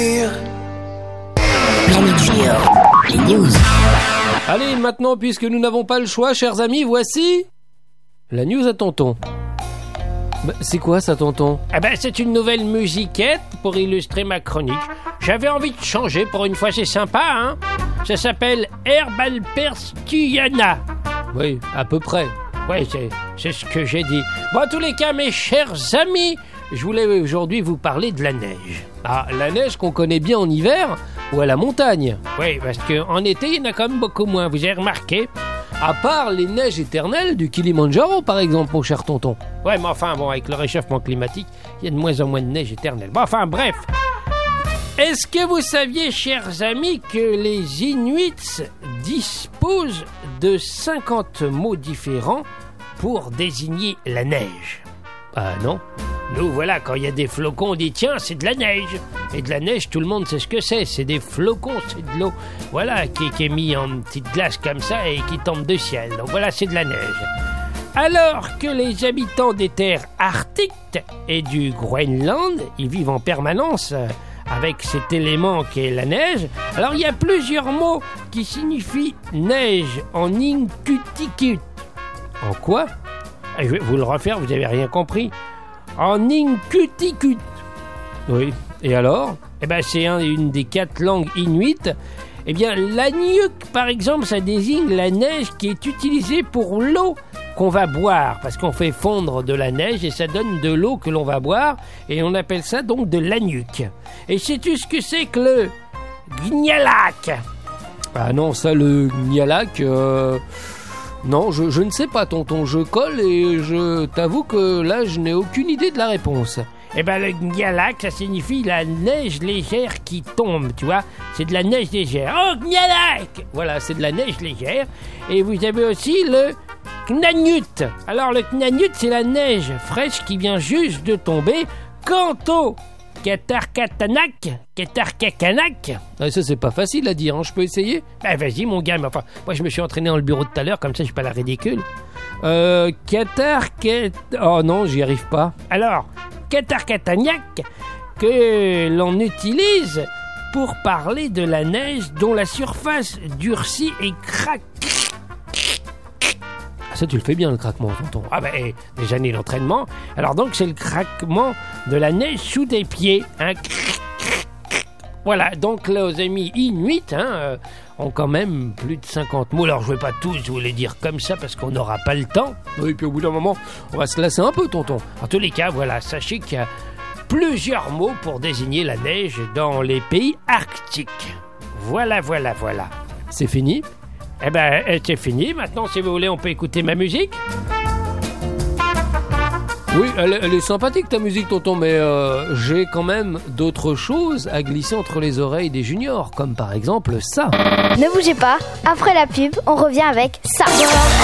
Planète Junior, les news. Allez, maintenant, puisque nous n'avons pas le choix, chers amis, voici la news à tonton. C'est quoi ça, tonton? C'est une nouvelle musiquette pour illustrer ma chronique. J'avais envie de changer, pour une fois c'est sympa, hein. Ça s'appelle Herbalperstiana. Oui, à peu près. Oui, c'est ce que j'ai dit. Bon, en tous les cas, mes chers amis, je voulais aujourd'hui vous parler de la neige. Ah, la neige qu'on connaît bien en hiver ou à la montagne? Oui, parce qu'en été, il y en a quand même beaucoup moins, vous avez remarqué? À part les neiges éternelles du Kilimandjaro, par exemple, mon cher tonton. Ouais, mais enfin, bon, avec le réchauffement climatique, il y a de moins en moins de neige éternelle. Bon, enfin, bref. Est-ce que vous saviez, chers amis, que les Inuits disposent de 50 mots différents pour désigner la neige? Ah non. Nous, voilà, quand il y a des flocons, on dit tiens, c'est de la neige. Et de la neige, tout le monde sait ce que c'est. C'est des flocons, c'est de l'eau. Voilà, qui est mis en petite glace comme ça et qui tombe du ciel. Donc voilà, c'est de la neige. Alors que les habitants des terres arctiques et du Groenland, ils vivent en permanence avec cet élément qui est la neige. Alors il y a plusieurs mots qui signifient neige en inkuticut. En quoi? Je vais vous le refaire, vous n'avez rien compris. En inkuticut. Oui, et alors? C'est une des 4 langues inuites. L'Aniuk, par exemple, ça désigne la neige qui est utilisée pour l'eau qu'on va boire, parce qu'on fait fondre de la neige et ça donne de l'eau que l'on va boire, et on appelle ça donc de l'Aniuk. Et sais-tu ce que c'est que le Gnalak? Ah non, ça, le Gnalak... Non, je ne sais pas, tonton. Je colle et je t'avoue que là, je n'ai aucune idée de la réponse. Le Gnalak, ça signifie la neige légère qui tombe, tu vois. C'est de la neige légère. Oh, Gnalak! Voilà, c'est de la neige légère. Et vous avez aussi le Knanut. Alors, le Knanut, c'est la neige fraîche qui vient juste de tomber. Quant au Katarkakanak. Ah, ça, c'est pas facile à dire, hein. Je peux essayer? Vas-y, mon gars. Mais enfin, moi, je me suis entraîné dans le bureau tout à l'heure, comme ça, je suis pas la ridicule. Oh non, j'y arrive pas. Alors, Katarkataniak, que l'on utilise pour parler de la neige dont la surface durcit et craque. Ça, tu le fais bien, le craquement, tonton. Des années d'entraînement. Alors donc, c'est le craquement de la neige sous tes pieds. Hein. Voilà, donc là, aux amis Inuits, ont quand même plus de 50 mots. Alors, je ne vais pas tous vous les dire comme ça, parce qu'on n'aura pas le temps. Oui, puis au bout d'un moment, on va se lasser un peu, tonton. En tous les cas, voilà, sachez qu'il y a plusieurs mots pour désigner la neige dans les pays arctiques. Voilà. C'est fini? C'est fini. Maintenant, si vous voulez, on peut écouter ma musique. Oui, elle est sympathique ta musique, tonton, mais j'ai quand même d'autres choses à glisser entre les oreilles des juniors, comme par exemple ça. Ne bougez pas, après la pub, on revient avec ça.